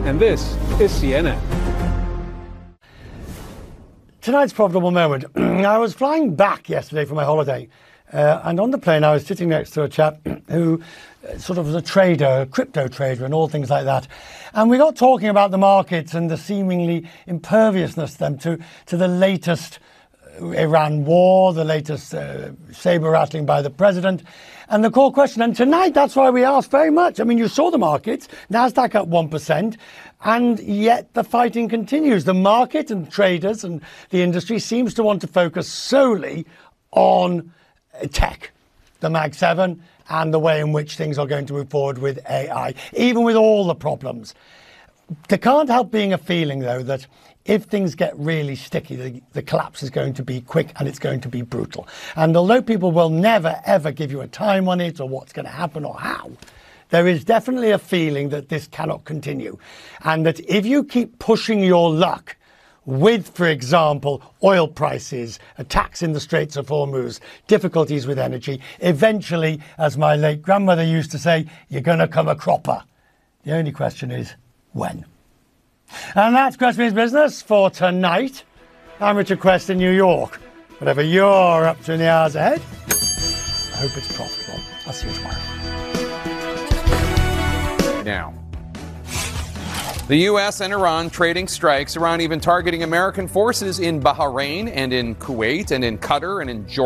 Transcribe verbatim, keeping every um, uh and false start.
and this is C N N. Tonight's profitable moment. I was flying back yesterday from my holiday, uh, and on the plane I was sitting next to a chap who uh, sort of was a trader, a crypto trader and all things like that. And we got talking about the markets and the seemingly imperviousness to them to, to the latest Iran war, the latest uh, saber rattling by the president, and the core question. And tonight, that's why we asked very much. I mean, you saw the markets, NASDAQ up one percent, and yet the fighting continues. The market and traders and the industry seems to want to focus solely on tech, the Mag seven, and the way in which things are going to move forward with A I, even with all the problems. There can't help being a feeling, though, that if things get really sticky, the, the collapse is going to be quick and it's going to be brutal. And although people will never, ever give you a time on it or what's going to happen or how, there is definitely a feeling that this cannot continue. And that if you keep pushing your luck with, for example, oil prices, attacks in the Straits of Hormuz, difficulties with energy, eventually, as my late grandmother used to say, you're going to come a cropper. The only question is, when? And that's Quest Means Business for tonight. I'm Richard Quest in New York. Whatever you're up to in the hours ahead, I hope it's profitable. I'll see you tomorrow. Now, the U S and Iran trading strikes. Iran even targeting American forces in Bahrain and in Kuwait and in Qatar and in Jordan.